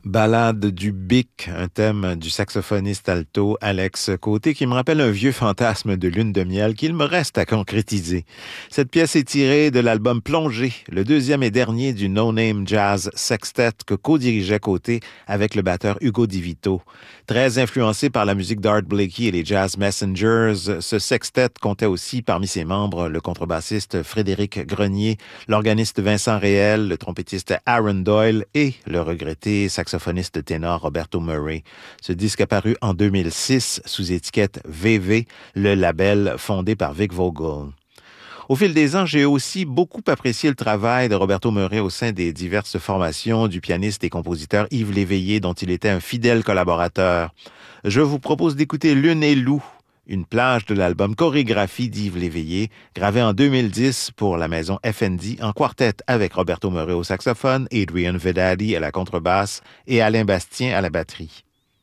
Ballade du Bic, un thème du saxophoniste alto Alex Côté qui me rappelle un vieux fantasme de lune de miel qu'il me reste à concrétiser. Cette pièce est tirée de l'album Plongée, le deuxième et dernier du No Name Jazz Sextet que co-dirigeait Côté avec le batteur Hugo Di Vito. Très influencé par la musique d'Art Blakey et les Jazz Messengers, ce sextet comptait aussi parmi ses membres le contrebassiste Frédéric Grenier, l'organiste Vincent Réel, le trompettiste Aaron Doyle et le regretté saxophoniste ténor Roberto Murray. Ce disque apparu en 2006 sous étiquette VV, le label fondé par Vic Vogel. Au fil des ans, j'ai aussi beaucoup apprécié le travail de Roberto Murray au sein des diverses formations du pianiste et compositeur Yves Léveillé, dont il était un fidèle collaborateur. Je vous propose d'écouter Lune et Loup, une plage de l'album Chorégraphie d'Yves Léveillé, gravé en 2010 pour la maison FND en quartet avec Roberto Murray au saxophone, Adrian Vedadi à la contrebasse et Alain Bastien à la batterie.